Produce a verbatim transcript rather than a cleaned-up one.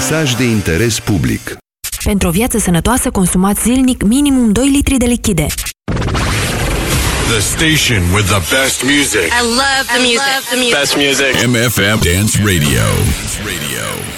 mesaj de interes public. Pentru o viață sănătoasă, consumați zilnic minimum doi litri de lichide. The station with the best music. I love the music. The music. Best music. M F M Dance Radio. Radio.